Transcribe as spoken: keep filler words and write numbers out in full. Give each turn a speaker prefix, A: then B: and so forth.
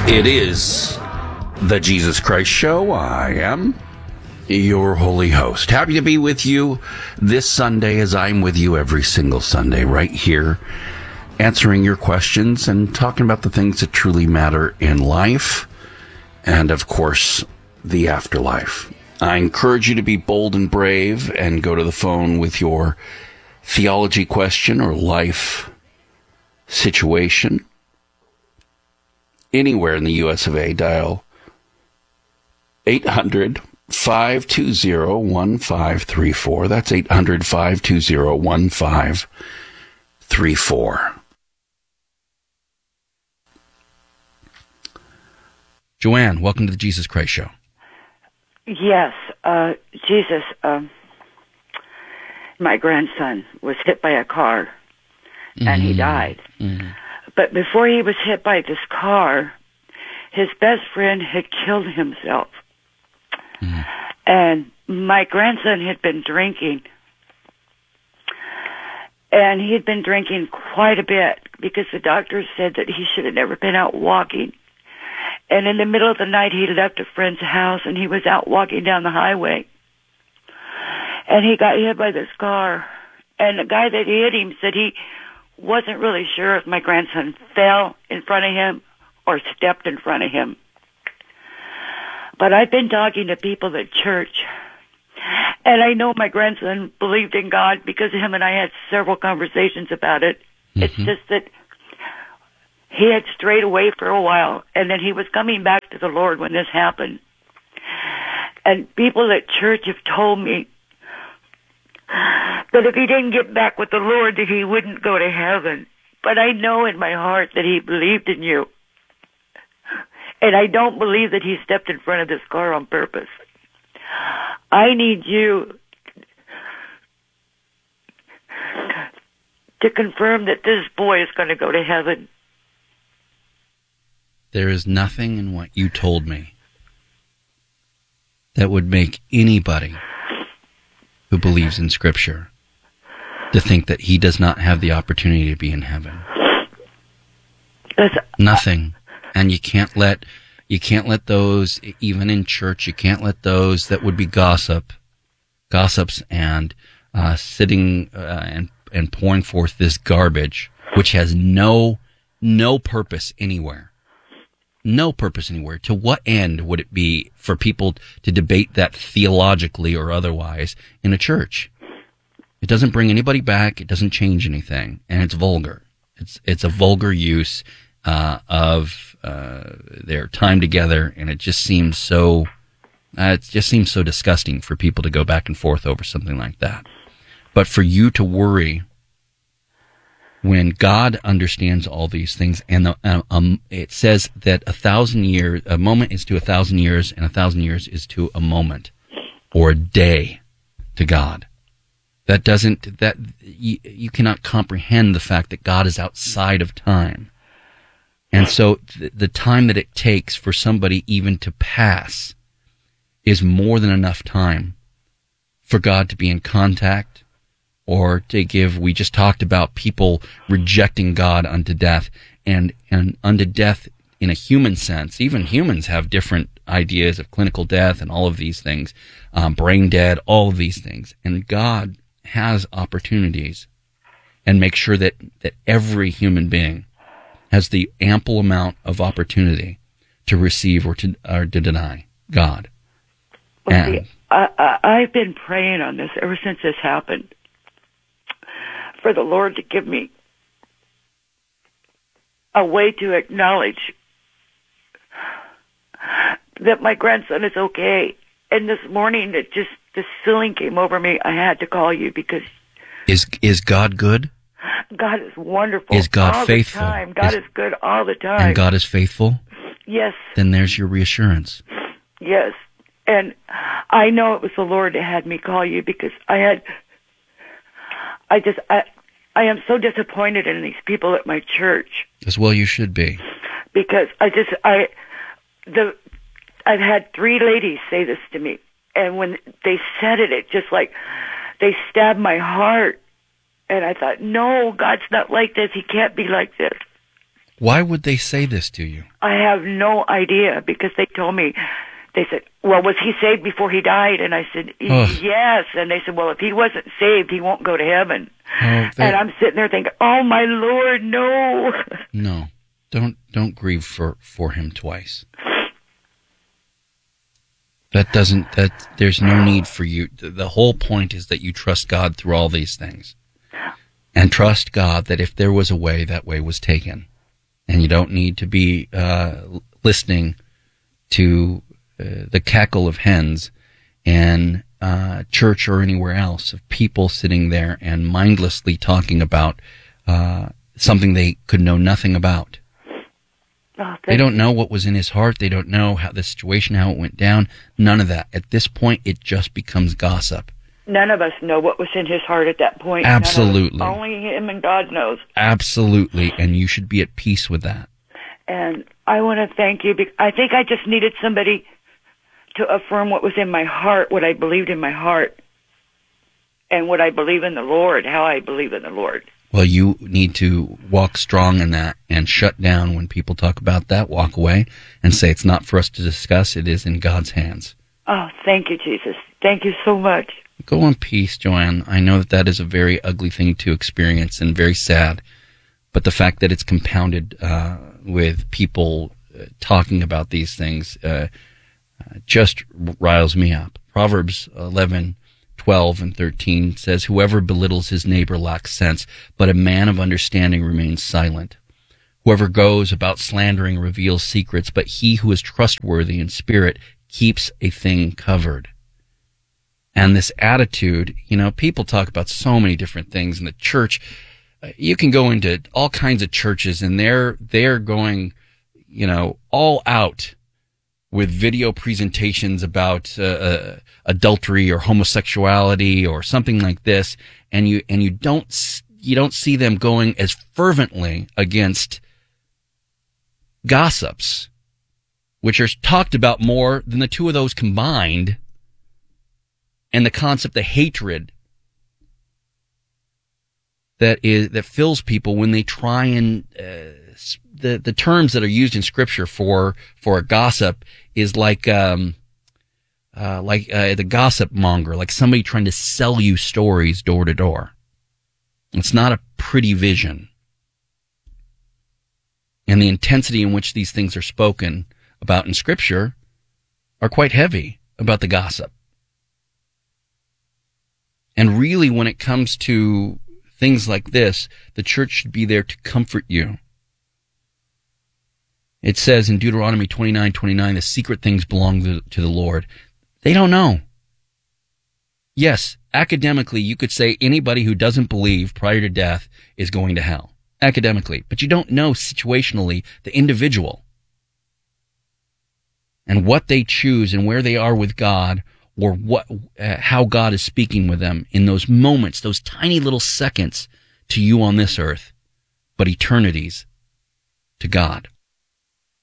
A: It is the Jesus Christ Show. I am your holy host. Happy to be with you this Sunday, as I'm with you every single Sunday, right here, answering your questions and talking about the things that truly matter in life and, of course, the afterlife. I encourage you to be bold and brave and go to the phone with your theology question or life situation. Anywhere in the U S of A, dial eight hundred, five two zero, one five three four. That's eight hundred, five two zero, one five three four. Joanne, welcome to the Jesus Christ Show.
B: Yes, uh, Jesus, um, my grandson was hit by a car, and mm-hmm. he died. Mm-hmm. But before he was hit by this car, his best friend had killed himself. Mm-hmm. And my grandson had been drinking. And he had been drinking quite a bit because the doctor said that he should have never been out walking. And in the middle of the night, he left a friend's house, and he was out walking down the highway. And he got hit by this car. And the guy that hit him said he wasn't really sure if my grandson fell in front of him or stepped in front of him. But I've been talking to people at church, and I know my grandson believed in God because him and I had several conversations about it. Mm-hmm. It's just that he had strayed away for a while, and then he was coming back to the Lord when this happened. And people at church have told me that if he didn't get back with the Lord, that he wouldn't go to heaven. But I know in my heart that he believed in you. And I don't believe that he stepped in front of this car on purpose. I need you to confirm that this boy is going to go to heaven.
A: There is nothing in what you told me that would make anybody who believes in Scripture to think that he does not have the opportunity to be in heaven.
B: That's,
A: Nothing. And you can't let you can't let those, even in church, you can't let those that would be gossip, gossips and uh, sitting uh, and and pouring forth this garbage, which has no no purpose anywhere. No purpose anywhere. To what end would it be for people to debate that theologically or otherwise in a church? It doesn't bring anybody back. It doesn't change anything, and it's vulgar. It's it's a vulgar use uh, of uh, their time together, and it just seems so. Uh, it just seems so disgusting for people to go back and forth over something like that. But for you to worry when God understands all these things, and the, uh, um, it says that a thousand years, a moment is to a thousand years, and a thousand years is to a moment or a day to God. That doesn't, that you, you cannot comprehend the fact that God is outside of time. And so th- the time that it takes for somebody even to pass is more than enough time for God to be in contact or to give. We just talked about people rejecting God unto death, and, and unto death in a human sense. Even humans have different ideas of clinical death and all of these things, um, brain dead, all of these things. And God has opportunities and makes sure that, that every human being has the ample amount of opportunity to receive or to or to deny God.
B: Well,
A: and,
B: see, I, I, I've been praying on this ever since this happened, for the Lord to give me a way to acknowledge that my grandson is okay. And this morning, it just, this feeling came over me. I had to call you because
A: is is God good?
B: God is wonderful.
A: Is God
B: all
A: faithful?
B: The time. God is, is good all the time.
A: And God is faithful?
B: Yes.
A: Then there's your reassurance.
B: Yes. And I know it was the Lord that had me call you because I had, I just, I, I am so disappointed in these people at my church.
A: As well you should be.
B: Because I just, I, the, I've had three ladies say this to me. And when they said it, it just like, they stabbed my heart. And I thought, no, God's not like this. He can't be like this.
A: Why would they say this to you?
B: I have no idea, because they told me, they said, well, was he saved before he died? And I said, yes. And they said, well, if he wasn't saved, he won't go to heaven. Oh, and I'm sitting there thinking, oh, my Lord, no.
A: No, don't don't grieve for, for him twice. That doesn't, that, there's no need for you. The whole point is that you trust God through all these things. And trust God that if there was a way, that way was taken. And you don't need to be uh, listening to uh, the cackle of hens in uh, church or anywhere else of people sitting there and mindlessly talking about uh, something they could know nothing about. Oh, they don't know what was in his heart. They don't know how the situation, how it went down. None of that. At this point, it just becomes gossip.
B: None of us know what was in his heart at that point.
A: Absolutely.
B: Only him and God knows.
A: Absolutely, and you should be at peace with that.
B: And I want to thank you. I think I just needed somebody to affirm what was in my heart, what I believed in my heart, and what I believe in the Lord, how I believe in the Lord.
A: Well, you need to walk strong in that and shut down when people talk about that. Walk away and say it's not for us to discuss. It is in God's hands.
B: Oh, thank you, Jesus. Thank you so much.
A: Go in peace, Joanne. I know that that is a very ugly thing to experience and very sad, but the fact that it's compounded uh, with people uh, talking about these things uh, uh, just riles me up. Proverbs eleven, twelve, and thirteen says, whoever belittles his neighbor lacks sense, but a man of understanding remains silent. Whoever goes about slandering reveals secrets, but he who is trustworthy in spirit keeps a thing covered. And this attitude, you know, people talk about so many different things in the church. You can go into all kinds of churches and they're, they're going, you know, all out with video presentations about uh, uh, adultery or homosexuality or something like this. And you, and you don't, you don't see them going as fervently against gossips, which are talked about more than the two of those combined. And the concept of hatred that is that fills people when they try and uh, the the terms that are used in Scripture for for a gossip is like um uh, like uh, the gossip monger, like somebody trying to sell you stories door to door. It's not a pretty vision, and the intensity in which these things are spoken about in Scripture are quite heavy about the gossip. And really, when it comes to things like this, the church should be there to comfort you. It says in Deuteronomy twenty-nine twenty-nine, the secret things belong to, to the Lord. They don't know. Yes, academically, you could say anybody who doesn't believe prior to death is going to hell. Academically. But you don't know situationally the individual and what they choose and where they are with God, or what, uh, how God is speaking with them in those moments, those tiny little seconds to you on this earth, but eternities to God.